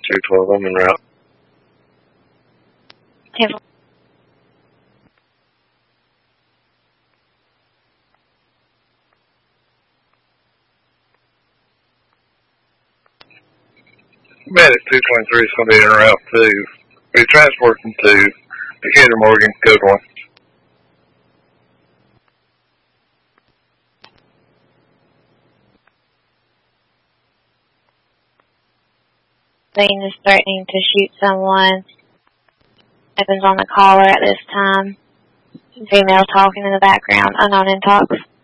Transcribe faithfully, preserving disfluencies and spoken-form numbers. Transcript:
two twelve, I'm en route. ten four. Medic two twenty-three is going to be en route too. We're transporting to Decatur Morgan, code one. Dean is threatening to shoot someone. Weapons on the caller at this time. Female talking in the background. Unknown in talks.